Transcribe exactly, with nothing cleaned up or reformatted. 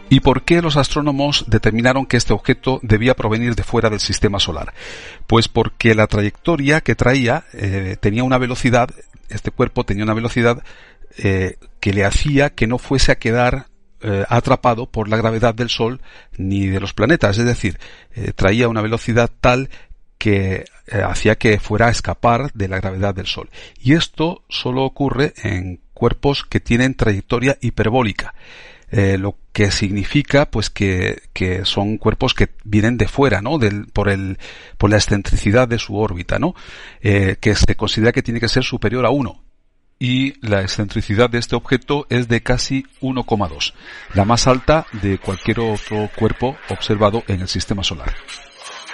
¿Y por qué los astrónomos determinaron que este objeto debía provenir de fuera del sistema solar? Pues porque la trayectoria que traía eh, tenía una velocidad, este cuerpo tenía una velocidad eh, que le hacía que no fuese a quedar eh, atrapado por la gravedad del Sol ni de los planetas. Es decir, eh, traía una velocidad tal que eh, hacía que fuera a escapar de la gravedad del Sol. Y esto solo ocurre en cuerpos que tienen trayectoria hiperbólica. Eh, lo que significa pues que, que son cuerpos que vienen de fuera, ¿no? Del, por el, por la excentricidad de su órbita, ¿no? Eh, que se considera que tiene que ser superior a uno. Y la excentricidad de este objeto es de casi uno coma dos, la más alta de cualquier otro cuerpo observado en el sistema solar.